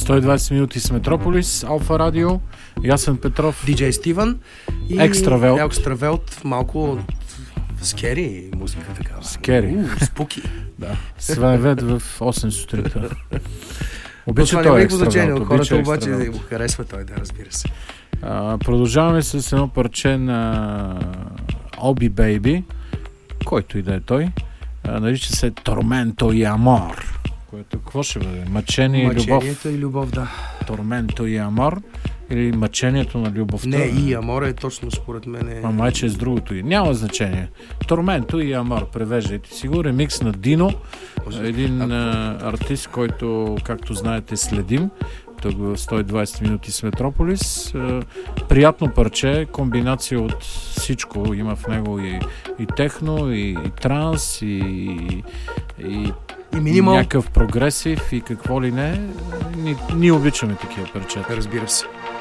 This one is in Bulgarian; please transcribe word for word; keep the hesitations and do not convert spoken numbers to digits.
сто и двадесет минути с Метрополис, Алфа Радио, Ясен Петров, диджей Стивън и Екстравелт. Екстравелт, малко скери музика такава. Скери. Спуки. Да. Свеневед в осем сутринта. Обича той Екстравелт. Хората обаче го харесва той, да, разбира се. А, продължаваме с едно парче на Оби Бейби, който и да е той. А, нарича се Торменто и Амор. Което какво ще бъде? Мъчение и любов. Мъчението и любов, да. Торменто и Амор. Или мъчението на любовта. Не, и Амор е точно според мен. Е... А майче е с другото и. Няма значение. Торменто и Амор. Превеждайте си го. Ремикс на Дино. Един а, артист, който, както знаете, следим. Тук в сто и двадесет минути с Метрополис. Приятно парче, комбинация от всичко. Има в него и, и техно, и, и транс, и, и, и някакъв прогресив, и какво ли не. Ни, ни обичаме такива парчета. Разбира се.